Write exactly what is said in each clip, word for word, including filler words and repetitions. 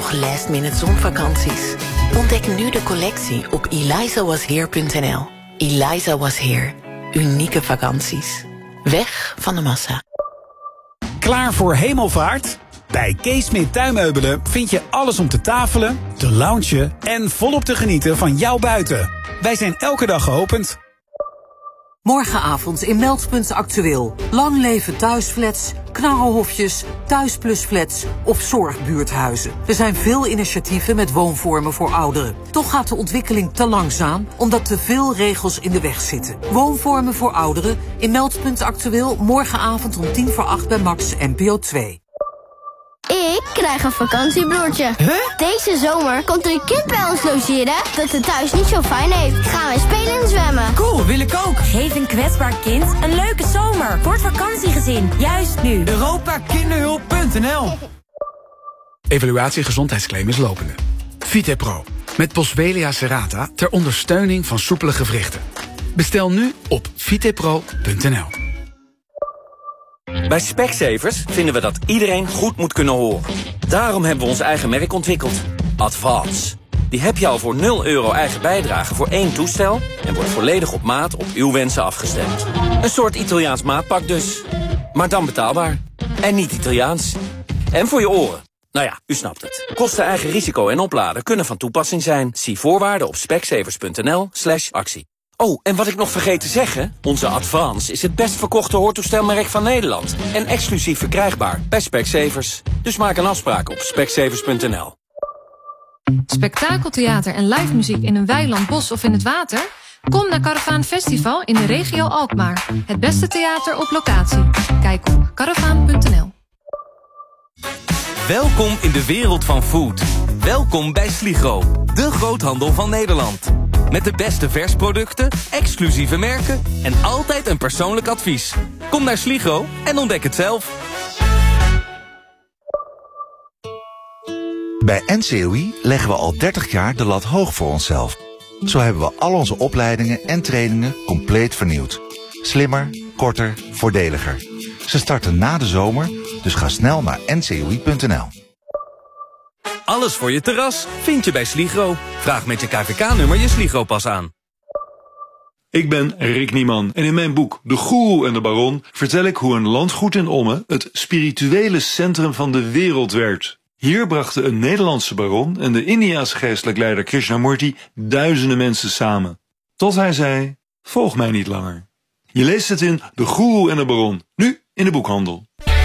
nog last-minute zonvakanties? Ontdek nu de collectie op eliza was here punt n l. Eliza Was Here. Unieke vakanties. Weg van de massa. Klaar voor hemelvaart? Bij Keesmit Tuinmeubelen vind je alles om te tafelen, te loungen en volop te genieten van jouw buiten. Wij zijn elke dag geopend. Morgenavond in Meldpunt Actueel. Lang leven thuisflats, knarrelhofjes, thuisplusflats of zorgbuurthuizen. Er zijn veel initiatieven met woonvormen voor ouderen. Toch gaat de ontwikkeling te langzaam, omdat te veel regels in de weg zitten. Woonvormen voor ouderen in Meldpunt Actueel morgenavond om tien voor acht bij Max N P O twee. Ik krijg een vakantiebroertje. Huh? Deze zomer komt er een kind bij ons logeren dat het thuis niet zo fijn heeft. Gaan wij spelen en zwemmen. Cool, wil ik ook. Geef een kwetsbaar kind een leuke zomer voor het vakantiegezin. Juist nu. Europa Kinderhulp punt n l. Evaluatie gezondheidsclaim is lopende. Vitepro. Met Boswellia serrata ter ondersteuning van soepele gewrichten. Bestel nu op vitepro punt n l. Bij Specsavers vinden we dat iedereen goed moet kunnen horen. Daarom hebben we ons eigen merk ontwikkeld. Advance. Die heb je al voor nul euro eigen bijdrage voor één toestel en wordt volledig op maat op uw wensen afgestemd. Een soort Italiaans maatpak dus. Maar dan betaalbaar. En niet Italiaans. En voor je oren. Nou ja, u snapt het. Kosten, eigen risico en opladen kunnen van toepassing zijn. Zie voorwaarden op specsavers punt n l slash actie. Oh, en wat ik nog vergeet te zeggen, onze Advance is het best verkochte hoortoestelmerk van Nederland. En exclusief verkrijgbaar bij Specsavers. Dus maak een afspraak op specsavers punt n l. Spektakeltheater en live muziek in een weiland, bos of in het water? Kom naar Caravaan Festival in de regio Alkmaar. Het beste theater op locatie. Kijk op caravaan punt n l. Welkom in de wereld van food. Welkom bij Sligro, de groothandel van Nederland. Met de beste versproducten, exclusieve merken en altijd een persoonlijk advies. Kom naar Sligro en ontdek het zelf. Bij N C O I leggen we al dertig jaar de lat hoog voor onszelf. Zo hebben we al onze opleidingen en trainingen compleet vernieuwd. Slimmer, korter, voordeliger. Ze starten na de zomer, dus ga snel naar n c o i punt n l. Alles voor je terras vind je bij Sligro. Vraag met je K V K-nummer je Sligro-pas aan. Ik ben Rick Nieman en in mijn boek De Goeroe en de Baron vertel ik hoe een landgoed in Ommen het spirituele centrum van de wereld werd. Hier brachten een Nederlandse baron en de Indiase geestelijk leider Krishnamurti duizenden mensen samen. Tot hij zei, volg mij niet langer. Je leest het in De Goeroe en de Baron, nu in de boekhandel.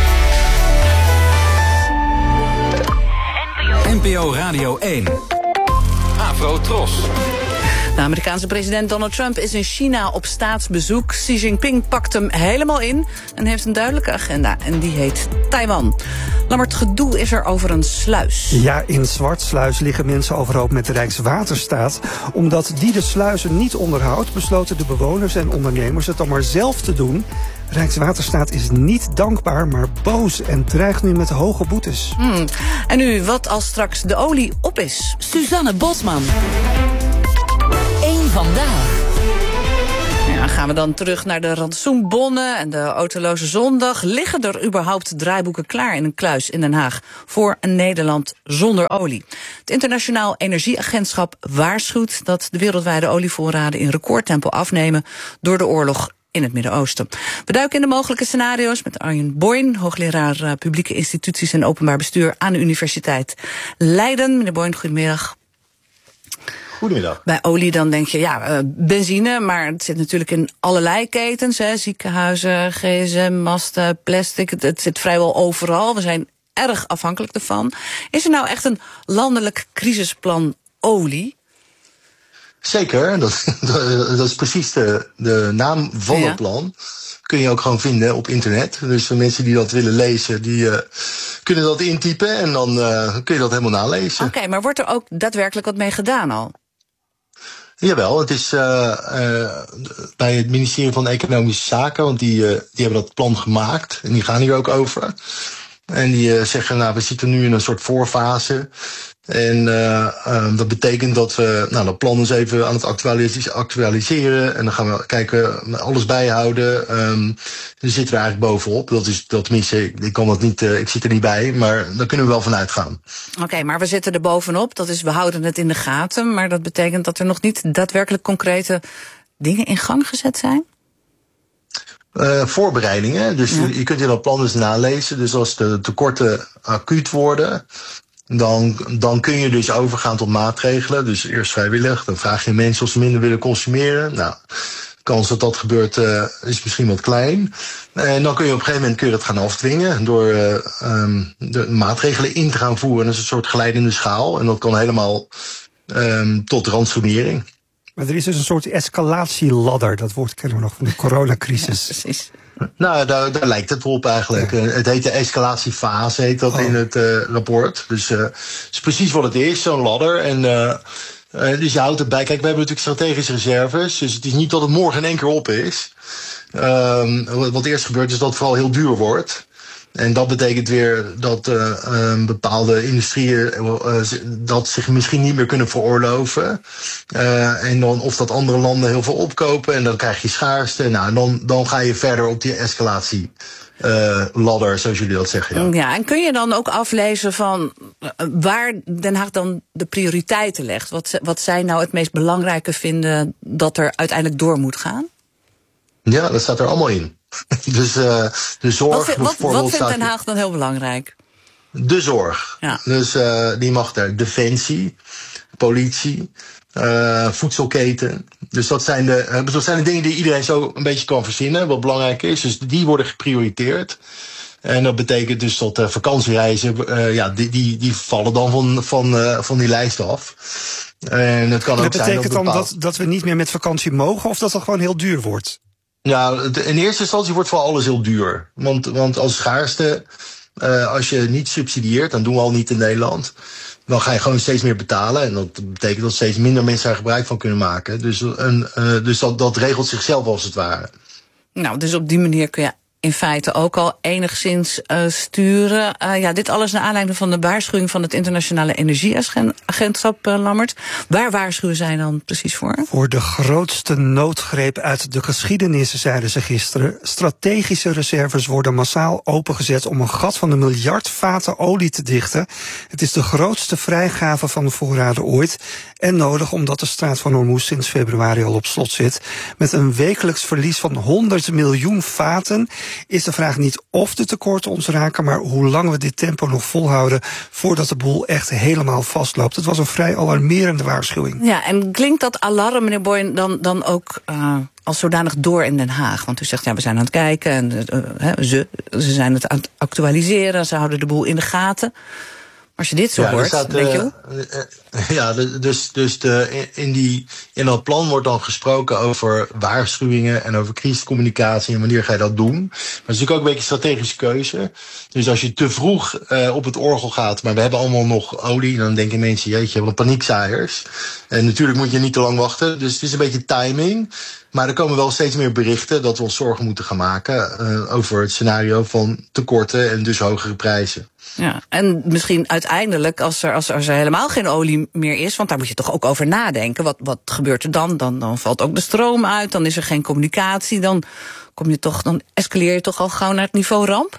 N P O Radio één. Afro Tros. De Amerikaanse president Donald Trump is in China op staatsbezoek. Xi Jinping pakt hem helemaal in en heeft een duidelijke agenda. En die heet Taiwan. Lammert, gedoe is er over een sluis. Ja, in Zwartsluis liggen mensen overhoop met de Rijkswaterstaat. Omdat die de sluizen niet onderhoudt, besloten de bewoners en ondernemers het dan maar zelf te doen. Rijkswaterstaat is niet dankbaar, maar boos en dreigt nu met hoge boetes. Hmm. En nu, wat als straks de olie op is? Suzanne Bosman. Eén vandaag. Ja, gaan we dan terug naar de rantsoenbonnen en de autoloze zondag. Liggen er überhaupt draaiboeken klaar in een kluis in Den Haag voor een Nederland zonder olie? Het Internationaal Energieagentschap waarschuwt dat de wereldwijde olievoorraden in recordtempo afnemen door de oorlog in het Midden-Oosten. We duiken in de mogelijke scenario's met Arjen Boyn, hoogleraar uh, publieke instituties en openbaar bestuur aan de Universiteit Leiden. Meneer Boyn, goedemiddag. Goedemiddag. Bij olie dan denk je, ja, uh, benzine, maar het zit natuurlijk in allerlei ketens. Hè, ziekenhuizen, gsm, masten, plastic, het, het zit vrijwel overal. We zijn erg afhankelijk ervan. Is er nou echt een landelijk crisisplan olie? Zeker, dat, dat is precies de, de naam van ja. het plan. Kun je ook gewoon vinden op internet. Dus voor mensen die dat willen lezen, die uh, kunnen dat intypen en dan uh, kun je dat helemaal nalezen. Oké, okay, maar wordt er ook daadwerkelijk wat mee gedaan al? Jawel, het is uh, uh, bij het ministerie van Economische Zaken, want die, uh, die hebben dat plan gemaakt en die gaan hier ook over. En die uh, zeggen, nou, we zitten nu in een soort voorfase. En uh, uh, dat betekent dat we nou, dat plan eens even aan het actualis- actualiseren. En dan gaan we kijken, alles bijhouden. Um, dan zitten we eigenlijk bovenop. Dat is, dat tenminste, ik, ik kan dat niet, uh, ik zit er niet bij, maar daar kunnen we wel van uitgaan. Oké, okay, maar we zitten er bovenop. Dat is, we houden het in de gaten. Maar dat betekent dat er nog niet daadwerkelijk concrete dingen in gang gezet zijn? Uh, voorbereidingen. Dus ja. Je kunt in dat plan dus nalezen. Dus als de tekorten acuut worden, dan, dan kun je dus overgaan tot maatregelen. Dus eerst vrijwillig. Dan vraag je mensen of ze minder willen consumeren. Nou, de kans dat dat gebeurt uh, is misschien wat klein. En dan kun je op een gegeven moment kun je dat gaan afdwingen door uh, um, de maatregelen in te gaan voeren. Dat is een soort glijdende schaal. En dat kan helemaal um, tot ransonering. Maar er is dus een soort escalatieladder. Dat woord kennen we nog van de coronacrisis. Ja, precies. Nou, daar, daar lijkt het op eigenlijk. Ja. Uh, het heet de escalatiefase, heet dat oh. in het uh, rapport. Dus het uh, is precies wat het is, zo'n ladder. En uh, uh, dus je houdt het bij. Kijk, we hebben natuurlijk strategische reserves. Dus het is niet dat het morgen in één keer op is. Um, wat eerst gebeurt is dat het vooral heel duur wordt. En dat betekent weer dat uh, uh, bepaalde industrieën uh, dat zich misschien niet meer kunnen veroorloven. Uh, en dan of dat andere landen heel veel opkopen en dan krijg je schaarste. Nou, dan, dan ga je verder op die escalatie. Uh, ladder, zoals jullie dat zeggen. Ja. ja, en kun je dan ook aflezen van uh, waar Den Haag dan de prioriteiten legt? Wat, wat zij nou het meest belangrijke vinden dat er uiteindelijk door moet gaan? Ja, dat staat er allemaal in. Dus uh, de zorg wat, bijvoorbeeld. Wat, wat vindt Den Haag dan heel belangrijk? De zorg. Ja. Dus uh, die mag er. Defensie, politie, uh, voedselketen. Dus dat zijn, de, uh, dat zijn de dingen die iedereen zo een beetje kan verzinnen. Wat belangrijk is. Dus die worden geprioriteerd. En dat betekent dus dat uh, vakantiereizen, uh, ja, die, die, die vallen dan van, van, uh, van die lijst af. En het kan dat ook zijn dat betekent dan dat, dat we niet meer met vakantie mogen of dat het gewoon heel duur wordt? Ja, in eerste instantie wordt voor alles heel duur. Want, want als schaarste, uh, als je niet subsidieert, dan doen we al niet in Nederland, dan ga je gewoon steeds meer betalen. En dat betekent dat steeds minder mensen daar gebruik van kunnen maken. Dus, een, uh, dus dat, dat regelt zichzelf als het ware. Nou, dus op die manier kun je in feite ook al enigszins uh, sturen. Uh, ja, dit alles naar aanleiding van de waarschuwing van het Internationale Energieagentschap, uh, Lammert. Waar waarschuwen zij dan precies voor? Voor de grootste noodgreep uit de geschiedenis, zeiden ze gisteren. Strategische reserves worden massaal opengezet om een gat van een miljard vaten olie te dichten. Het is de grootste vrijgave van de voorraden ooit. En nodig omdat de straat van Hormuz sinds februari al op slot zit. Met een wekelijks verlies van honderd miljoen vaten is de vraag niet of de tekorten ons raken, maar hoe lang we dit tempo nog volhouden voordat de boel echt helemaal vastloopt. Het was een vrij alarmerende waarschuwing. Ja, en klinkt dat alarm, meneer Boyen, dan, dan ook uh, als zodanig door in Den Haag? Want u zegt, ja, we zijn aan het kijken en uh, ze, ze zijn het aan het actualiseren, ze houden de boel in de gaten. Als je dit zo ja, hoort, staat, denk je uh, uh, Ja, dus, dus de, in, die, in dat plan wordt dan gesproken over waarschuwingen en over crisiscommunicatie en wanneer ga je dat doen. Maar het is natuurlijk ook een beetje een strategische keuze. Dus als je te vroeg uh, op het orgel gaat, maar we hebben allemaal nog olie, dan denken mensen, jeetje, wat een paniekzaaiers. En natuurlijk moet je niet te lang wachten, dus het is een beetje timing. Maar er komen wel steeds meer berichten dat we ons zorgen moeten gaan maken uh, over het scenario van tekorten en dus hogere prijzen. Ja, en misschien uiteindelijk, als er, als er, als er helemaal geen olie meer is, want daar moet je toch ook over nadenken. Wat, wat gebeurt er dan? dan? Dan valt ook de stroom uit, dan is er geen communicatie, dan kom je toch, dan escaleer je toch al gauw naar het niveau ramp?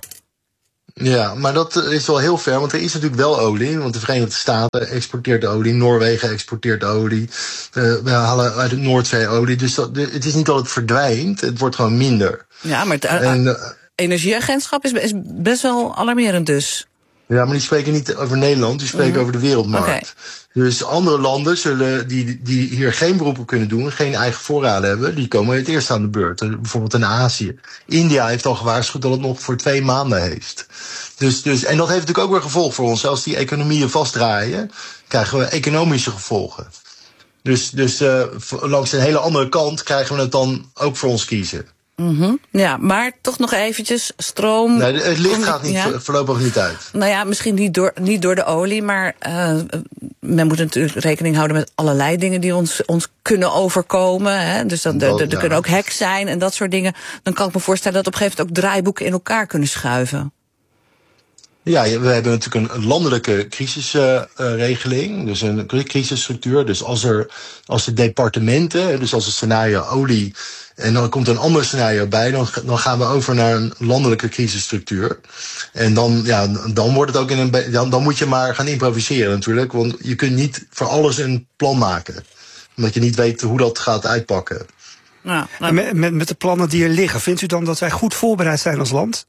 Ja, maar dat is wel heel ver, want er is natuurlijk wel olie. Want de Verenigde Staten exporteert olie, Noorwegen exporteert olie. Uh, we halen uit de Noordzee olie. Dus dat, het is niet dat het verdwijnt, het wordt gewoon minder. Ja, maar het uh, en, uh, energieagentschap is, is best wel alarmerend dus. Ja, maar die spreken niet over Nederland, die spreken mm. over de wereldmarkt. Okay. Dus andere landen zullen, die, die hier geen beroep op kunnen doen, geen eigen voorraden hebben, die komen het eerst aan de beurt. Bijvoorbeeld in Azië. India heeft al gewaarschuwd dat het nog voor twee maanden heeft. Dus, dus, en dat heeft natuurlijk ook weer gevolg voor ons. Als die economieën vastdraaien, krijgen we economische gevolgen. Dus, dus uh, langs een hele andere kant krijgen we het dan ook voor ons kiezen. Mm-hmm. Ja, maar toch nog eventjes stroom. Nee, het licht gaat niet, ja? voorlopig niet uit. Nou ja, misschien niet door, niet door de olie, maar uh, men moet natuurlijk rekening houden met allerlei dingen die ons, ons kunnen overkomen. Hè? Dus dan, er ja. kunnen ook hacks zijn en dat soort dingen. Dan kan ik me voorstellen dat op een gegeven moment ook draaiboeken in elkaar kunnen schuiven. Ja, we hebben natuurlijk een landelijke crisisregeling, uh, dus een crisisstructuur. Dus als er, als de departementen, dus als het scenario olie, en dan komt een ander scenario bij, dan, dan gaan we over naar een landelijke crisisstructuur. En dan, ja, dan wordt het ook in een, dan, dan moet je maar gaan improviseren natuurlijk, want je kunt niet voor alles een plan maken, omdat je niet weet hoe dat gaat uitpakken. Nou, nou. Met, met, met de plannen die er liggen, vindt u dan dat wij goed voorbereid zijn als land?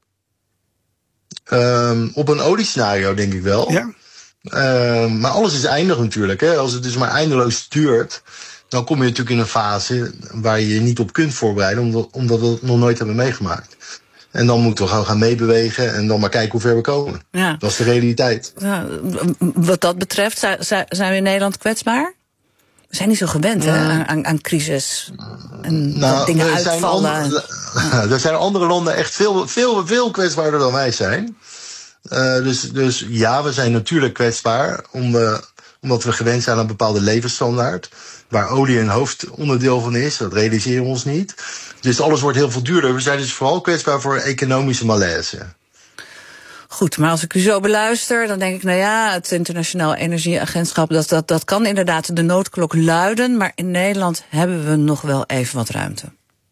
Um, op een oliescenario denk ik wel. Ja. Um, maar alles is eindig natuurlijk. Hè. Als het dus maar eindeloos duurt, dan kom je natuurlijk in een fase waar je je niet op kunt voorbereiden, omdat, omdat we het nog nooit hebben meegemaakt. En dan moeten we gewoon gaan meebewegen en dan maar kijken hoe ver we komen. Ja. Dat is de realiteit. Ja, wat dat betreft, zijn we in Nederland kwetsbaar? We zijn niet zo gewend, hè, aan, aan, aan crisis. En nou, dat dingen uitvallen. Andere, ja. Er zijn andere landen echt veel, veel, veel kwetsbaarder dan wij zijn. Uh, dus, dus ja, we zijn natuurlijk kwetsbaar, om, uh, omdat we gewend zijn aan een bepaalde levensstandaard. Waar olie een hoofdonderdeel van is, dat realiseren we ons niet. Dus alles wordt heel veel duurder. We zijn dus vooral kwetsbaar voor economische malaise. Goed, maar als ik u zo beluister, dan denk ik, nou ja, het Internationaal Energieagentschap, dat, dat, dat kan inderdaad de noodklok luiden, maar in Nederland hebben we nog wel even wat ruimte.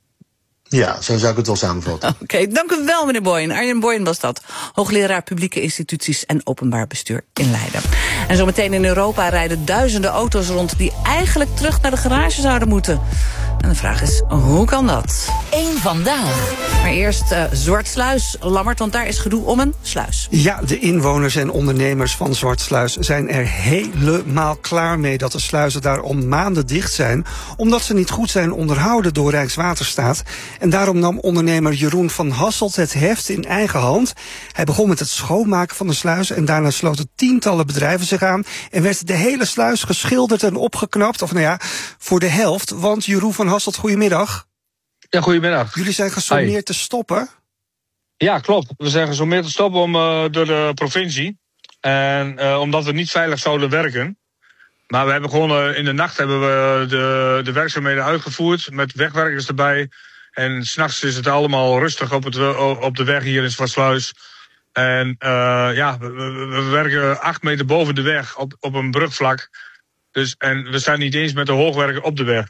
Ja, zo zou ik het wel samenvatten. Oké, okay, dank u wel, meneer Boyen. Arjen Boyen was dat, hoogleraar publieke instituties en openbaar bestuur in Leiden. En zometeen in Europa rijden duizenden auto's rond die eigenlijk terug naar de garage zouden moeten. En de vraag is, hoe kan dat? Eén vandaag. Maar eerst uh, Zwartsluis, Lammert, want daar is gedoe om een sluis. Ja, de inwoners en ondernemers van Zwartsluis zijn er helemaal klaar mee dat de sluizen daar al maanden dicht zijn, omdat ze niet goed zijn onderhouden door Rijkswaterstaat. En daarom nam ondernemer Jeroen van Hasselt het heft in eigen hand. Hij begon met het schoonmaken van de sluis en daarna sloten tientallen bedrijven zich aan en werd de hele sluis geschilderd en opgeknapt, of nou ja, voor de helft. Want Jeroen van Hasselt, goedemiddag. Ja, goedemiddag. Jullie zijn gesommeerd Hi. te stoppen? Ja, klopt. We zijn gesommeerd te stoppen om, uh, door de provincie. En uh, omdat we niet veilig zouden werken. Maar we hebben gewoon uh, in de nacht hebben we de, de werkzaamheden uitgevoerd met wegwerkers erbij. En 's nachts is het allemaal rustig op, het, op de weg hier in Zwartsluis. En uh, ja, we, we, we werken acht meter boven de weg op, op een brugvlak. Dus, en we staan niet eens met de hoogwerker op de weg.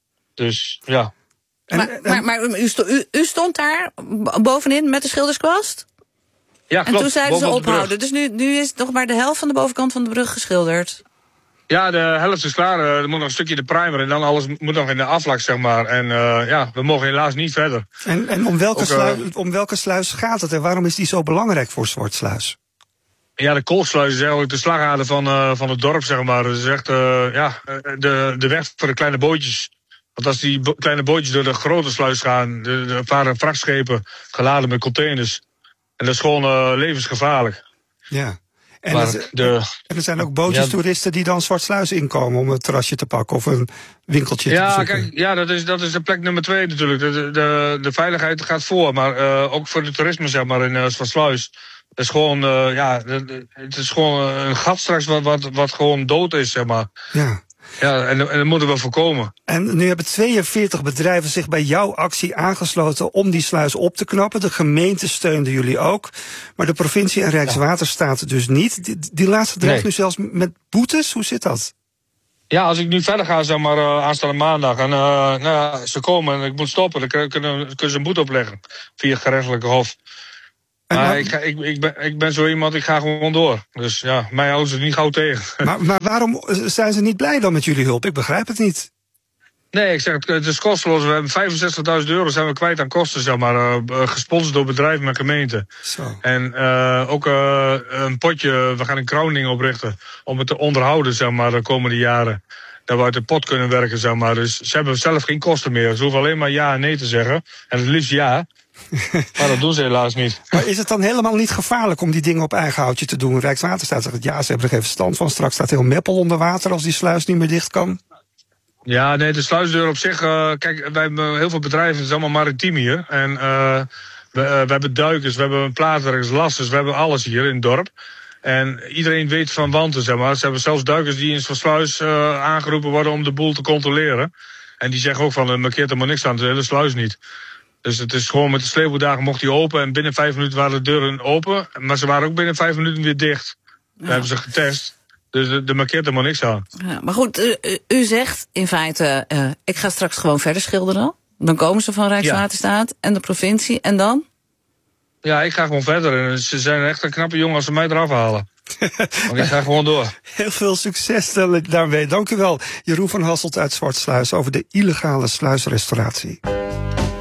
Dus ja. En, maar maar, maar u, stond, u, u stond daar bovenin met de schilderskwast? Ja, klopt. En toen zeiden ze Bovenop de ophouden. Dus nu, nu is nog maar de helft van de bovenkant van de brug geschilderd. Ja, de helft is klaar. Er moet nog een stukje de primer en dan alles moet nog in de aflak, zeg maar. En uh, ja, we mogen helaas niet verder. En, en om, welke Ook, uh, sluis, om welke sluis gaat het en waarom is die zo belangrijk voor Zwartsluis? Ja, de Koolsluis is eigenlijk de slagader van, uh, van het dorp, zeg maar. Het is echt uh, ja, de, de weg voor de kleine bootjes. Want als die bo- kleine bootjes door de grote sluis gaan, de, de varen vrachtschepen geladen met containers. En dat is gewoon uh, levensgevaarlijk. Ja. En, maar het, de, en er zijn ook bootjestoeristen ja, die dan Zwartsluis inkomen om een terrasje te pakken of een winkeltje ja, te bezoeken. Kijk, ja, dat is, dat is de plek nummer twee natuurlijk. De, de, de veiligheid gaat voor, maar uh, ook voor het toerisme, zeg maar, in uh, Zwartsluis. Het is gewoon, uh, ja, de, de, het is gewoon een gat straks wat, wat, wat gewoon dood is, zeg maar. Ja. Ja, en, en dat moeten we voorkomen. En nu hebben tweeënveertig bedrijven zich bij jouw actie aangesloten om die sluis op te knappen. De gemeente steunde jullie ook. Maar de provincie en Rijkswaterstaat dus niet. Die, die laatste dreigt nee. nu zelfs met boetes. Hoe zit dat? Ja, als ik nu verder ga, zeg maar, uh, aanstaande maandag. En uh, nou ja, ze komen en ik moet stoppen. Dan kunnen, kunnen ze een boete opleggen. Via het gerechtelijke hof. Maar nou, ik, ga, ik, ik, ben, ik ben zo iemand, ik ga gewoon door. Dus ja, mij houden ze niet gauw tegen. Maar, maar waarom zijn ze niet blij dan met jullie hulp? Ik begrijp het niet. Nee, ik zeg, het is kosteloos. We hebben vijfenzestigduizend euro zijn we kwijt aan kosten, zeg maar. Uh, gesponsord door bedrijven en gemeenten. Zo. En uh, ook uh, een potje, we gaan een crowdfunding oprichten om het te onderhouden, zeg maar, de komende jaren. Dat we uit de pot kunnen werken, zeg maar. Dus ze hebben zelf geen kosten meer. Ze hoeven alleen maar ja en nee te zeggen. En het liefst ja. Maar dat doen ze helaas niet. Maar is het dan helemaal niet gevaarlijk om die dingen op eigen houtje te doen? Rijkswaterstaat zegt, ja, ze hebben er geen verstand van. Straks staat heel Meppel onder water als die sluis niet meer dicht kan. Ja, nee, de sluisdeur op zich... Uh, kijk, wij hebben heel veel bedrijven, het is allemaal maritiem hier. En uh, we, uh, we hebben duikers, we hebben plaatwerkers, lassers, we hebben alles hier in het dorp. En iedereen weet van wanten, zeg maar. Ze hebben zelfs duikers die in Zwartsluis uh, aangeroepen worden om de boel te controleren. En die zeggen ook van, er markeert er maar niks aan, de hele sluis niet. Dus het is gewoon met de sleepwoedagen mocht hij open. En binnen vijf minuten waren de deuren open. Maar ze waren ook binnen vijf minuten weer dicht. Ja. Dat hebben ze getest. Dus er markeert helemaal niks aan. Ja, maar goed, u, u zegt in feite, uh, ik ga straks gewoon verder schilderen. Dan komen ze van Rijkswaterstaat ja. en de provincie. En dan? Ja, ik ga gewoon verder. En ze zijn echt een knappe jongen als ze mij eraf halen. Want ik ga gewoon door. Heel veel succes daarmee. Dank u wel, Jeroen van Hasselt uit Zwartsluis over de illegale sluisrestauratie.